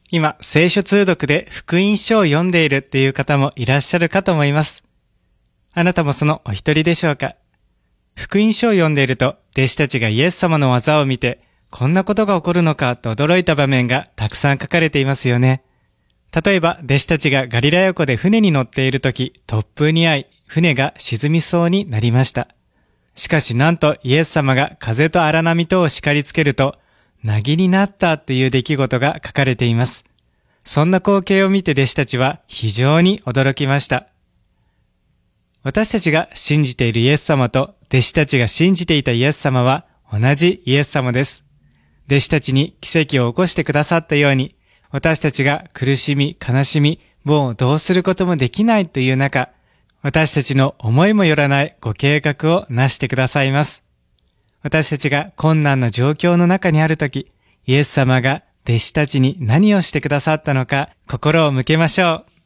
今、聖書通読で福音書を読んでいるっていう方もいらっしゃるかと思います。あなたもそのお一人でしょうか。福音書を読んでいると、弟子たちがイエス様の技を見て、こんなことが起こるのかと驚いた場面がたくさん書かれていますよね。例えば、弟子たちがガリラヤ湖で船に乗っているとき、突風に遭い、船が沈みそうになりました。しかしなんとイエス様が風と荒波とを叱りつけると、凪になったという出来事が書かれています。そんな光景を見て弟子たちは非常に驚きました。私たちが信じているイエス様と弟子たちが信じていたイエス様は同じイエス様です。弟子たちに奇跡を起こしてくださったように、私たちが苦しみ、悲しみ、もうどうすることもできないという中、私たちの思いもよらないご計画をなしてくださいます。私たちが困難な状況の中にあるとき、イエス様が弟子たちに何をしてくださったのか心を向けましょう。